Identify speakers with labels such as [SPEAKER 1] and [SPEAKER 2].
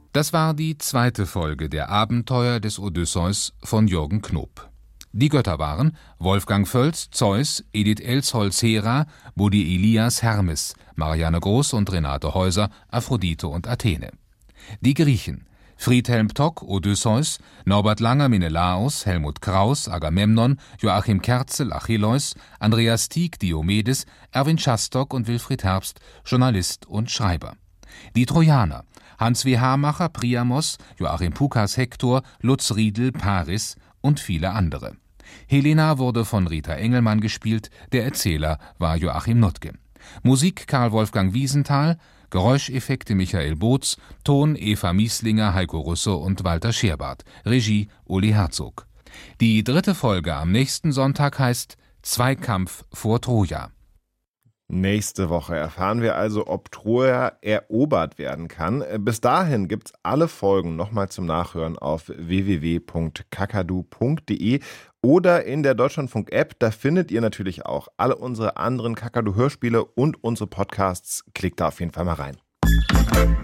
[SPEAKER 1] Das war die zweite Folge der Abenteuer des Odysseus von Jürgen Knoop. Die Götter waren Wolfgang Völz, Zeus, Edith Elsholz, Hera, Buddy Elias, Hermes, Marianne Groß und Renate Häuser, Aphrodite und Athene. Die Griechen: Friedhelm Tock, Odysseus, Norbert Langer, Menelaos, Helmut Kraus, Agamemnon, Joachim Kerzel, Achilleus, Andreas Tieck, Diomedes, Erwin Schastock und Wilfried Herbst, Journalist und Schreiber. Die Trojaner: Hans W. Hamacher, Priamos, Joachim Pukas, Hektor, Lutz Riedel, Paris und viele andere. Helena wurde von Rita Engelmann gespielt, der Erzähler war Joachim Nutke. Musik Karl Wolfgang Wiesenthal, Geräuscheffekte Michael Boots, Ton Eva Mieslinger, Heiko Russo und Walter Scherbart, Regie Uli Herzog. Die dritte Folge am nächsten Sonntag heißt Zweikampf vor Troja.
[SPEAKER 2] Nächste Woche erfahren wir also, ob Troja erobert werden kann. Bis dahin gibt's alle Folgen nochmal zum Nachhören auf www.kakadu.de oder in der Deutschlandfunk-App. Da findet ihr natürlich auch alle unsere anderen Kakadu-Hörspiele und unsere Podcasts. Klickt da auf jeden Fall mal rein.